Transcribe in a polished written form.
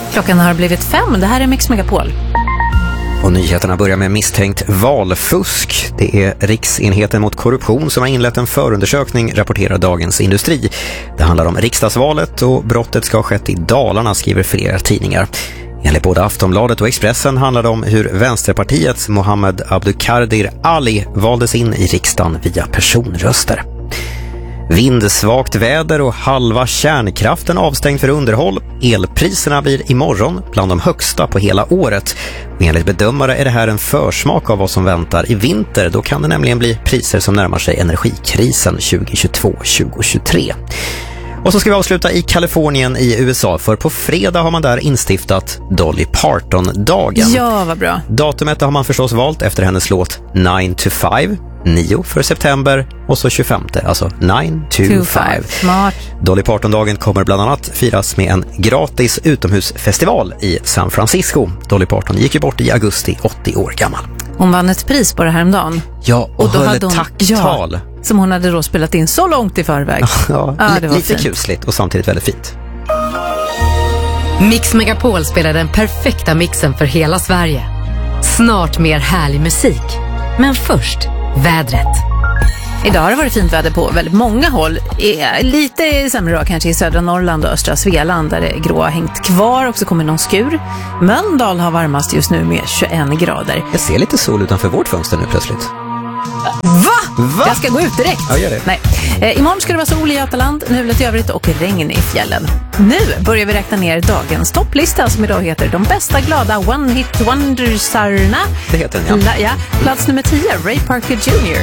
Klockan har blivit 5. Det här är Mix Megapol. Och nyheterna börjar med misstänkt valfusk. Det är Riksenheten mot korruption som har inlett en förundersökning, rapporterar Dagens Industri. Det handlar om riksdagsvalet och brottet ska ha skett i Dalarna, skriver flera tidningar. Enligt både Aftonbladet och Expressen handlar det om hur Vänsterpartiets Mohammed Abdulkadir Ali valdes in i riksdagen via personröster. Vindsvagt väder och halva kärnkraften avstängd för underhåll. Elpriserna blir imorgon bland de högsta på hela året. Och enligt bedömare är det här en försmak av vad som väntar i vinter. Då kan det nämligen bli priser som närmar sig energikrisen 2022-2023. Och så ska vi avsluta i Kalifornien i USA, för på fredag har man där instiftat Dolly Parton-dagen. Ja, vad bra. Datumet har man förstås valt efter hennes låt 9 to 5, 9 för september och så 25, alltså 9 to 5. Smart. Dolly Parton-dagen kommer bland annat firas med en gratis utomhusfestival i San Francisco. Dolly Parton gick ju bort i augusti, 80 år gammal. Hon vann ett pris på det här om dagen. Ja, och då höll ett tacktal. Ja, som hon hade då spelat in så långt i förväg. Ja, det var lite fint. kusligt och samtidigt väldigt fint. Mix Megapol spelar den perfekta mixen för hela Sverige. Snart mer härlig musik. Men först, vädret. Idag har det varit fint väder på väldigt många håll. Lite sämre då kanske i södra Norrland och östra Svealand där det gråa hängt kvar och så kommer någon skur. Mölndal har varmast just nu med 21 grader. Jag ser lite sol utanför vårt fönster nu plötsligt. Va? Jag ska gå ut direkt. Ja, gör det. Nej. Imorgon ska det vara sol i Götaland, nulet i övrigt och regn i fjällen. Nu börjar vi räkna ner dagens topplista som idag heter De bästa glada One Hit Wondersarna. Det heter den, ja. Plats nummer 10, Ray Parker Jr.